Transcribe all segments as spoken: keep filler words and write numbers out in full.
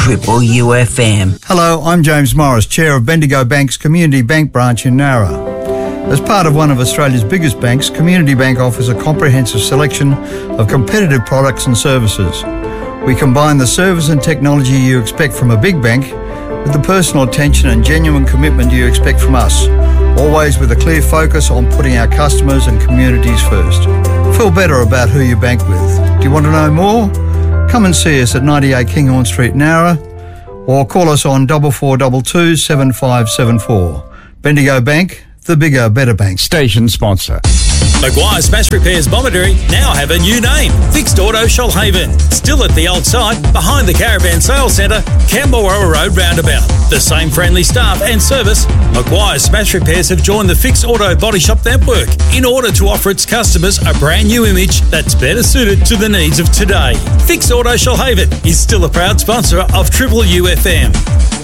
Triple U F M. Hello, I'm James Morris, Chair of Bendigo Bank's Community Bank branch in Nowra. As part of one of Australia's biggest banks, Community Bank offers a comprehensive selection of competitive products and services. We combine the service and technology you expect from a big bank with the personal attention and genuine commitment you expect from us, always with a clear focus on putting our customers and communities first. Feel better about who you bank with. Do you want to know more? Come and see us at ninety-eight Kinghorn Street, Nowra, or call us on four four two two, seven five seven four. Bendigo Bank, the bigger, better bank. Station sponsor. Maguire Smash Repairs Bomaderry now have a new name, Fixed Auto Shoalhaven. Still at the old site, behind the Caravan Sales Centre, Camberwell Road roundabout. The same friendly staff and service, Maguire Smash Repairs have joined the Fixed Auto Body Shop network in order to offer its customers a brand new image that's better suited to the needs of today. Fixed Auto Shoalhaven is still a proud sponsor of Triple U F M.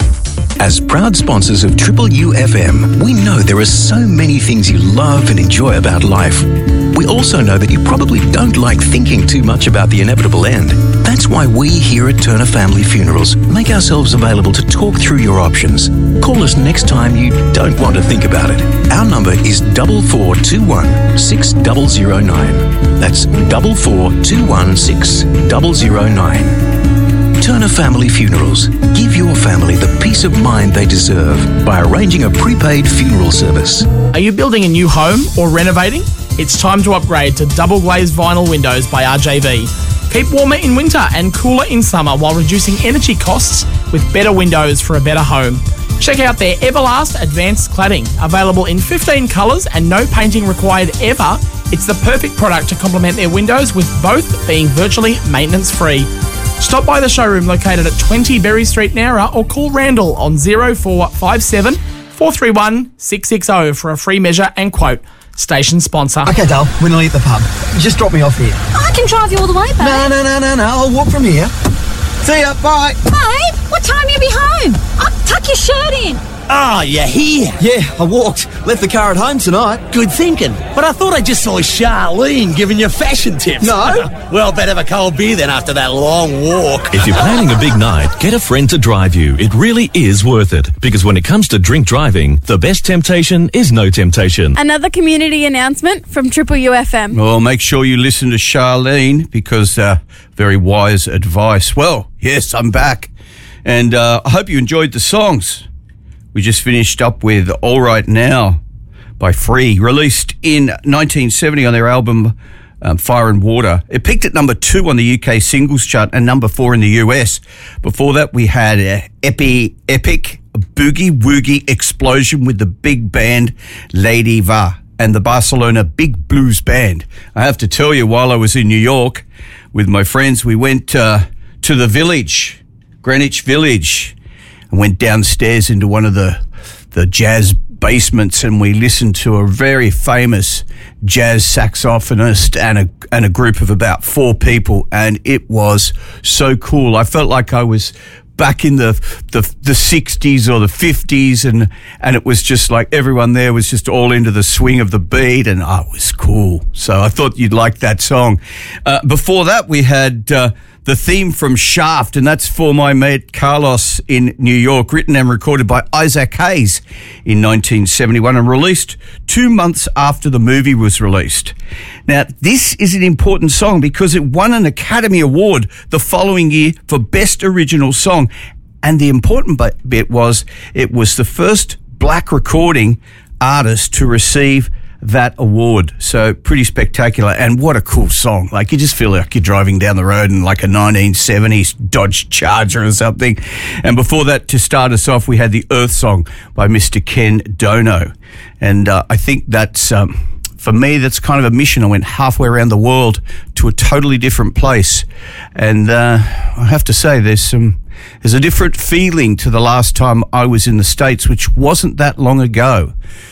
As proud sponsors of Triple U F M, we know there are so many things you love and enjoy about life. We also know that you probably don't like thinking too much about the inevitable end. That's why we here at Turner Family Funerals make ourselves available to talk through your options. Call us next time you don't want to think about it. Our number is four four two one, six zero zero nine. That's four four two one, six zero zero nine. Turner Family Funerals. Give your family the peace of mind they deserve by arranging a prepaid funeral service. Are you building a new home or renovating? It's time to upgrade to double glazed vinyl windows by R J V. Keep warmer in winter and cooler in summer while reducing energy costs with better windows for a better home. Check out their Everlast Advanced Cladding. Available in fifteen colours and no painting required ever, it's the perfect product to complement their windows, with both being virtually maintenance free. Stop by the showroom located at twenty Berry Street, Nowra, or call Randall on zero four five seven, four three one, six six zero for a free measure and quote. Station sponsor. Okay, Dale, we're nearly at the pub. Just drop me off here. I can drive you all the way, babe. No, no, no, no, no. I'll walk from here. See ya, bye. Babe, what time you be home? I'll tuck your shirt in. Oh, you're here. Yeah, I walked. Left the car at home tonight. Good thinking. But I thought I just saw Charlene giving you fashion tips. No. Well, better have a cold beer then after that long walk. If you're planning a big night, get a friend to drive you. It really is worth it. Because when it comes to drink driving, the best temptation is no temptation. Another community announcement from Triple U F M. Well, make sure you listen to Charlene, because uh, very wise advice. Well, yes, I'm back. And uh, I hope you enjoyed the songs. We just finished up with All Right Now by Free, released in nineteen seventy on their album um, Fire and Water. It peaked at number two on the U K singles chart and number four in the U S. Before that, we had uh, Epi, Epic Boogie Woogie Explosion with the big band Lady Va and the Barcelona Big Blues Band. I have to tell you, while I was in New York with my friends, we went uh, to the Village, Greenwich Village, and went downstairs into one of the the jazz basements, and we listened to a very famous jazz saxophonist and a and a group of about four people, and it was so cool. I felt like I was back in the the, the sixties or the fifties, and and it was just like everyone there was just all into the swing of the beat, and oh, it was cool. So I thought you'd like that song. Uh, before that, we had Uh, the theme from Shaft, and that's for my mate Carlos in New York, written and recorded by Isaac Hayes in nineteen seventy-one and released two months after the movie was released. Now, this is an important song because it won an Academy Award the following year for Best Original Song. And the important bit was it was the first black recording artist to receive that award. So pretty spectacular, and what a cool song. Like, you just feel like you're driving down the road in like a nineteen seventies Dodge Charger or something. And before that, to start us off, we had the Earth Song by Mister Ken Dono. And uh, I think that's um, for me, that's kind of a mission. I went halfway around the world to a totally different place, and uh, I have to say there's some there's a different feeling to the last time I was in the States, which wasn't that long ago.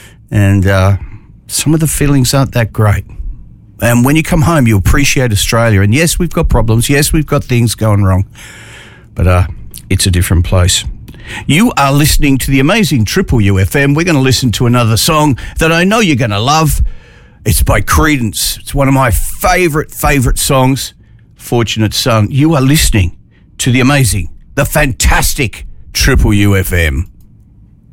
And uh some of the feelings aren't that great. And when you come home, you appreciate Australia. And yes, we've got problems. Yes, we've got things going wrong. But uh, it's a different place. You are listening to the amazing Triple U F M. We're going to listen to another song that I know you're going to love. It's by Creedence. It's one of my favourite, favourite songs. Fortunate Son. You are listening to the amazing the fantastic Triple U F M.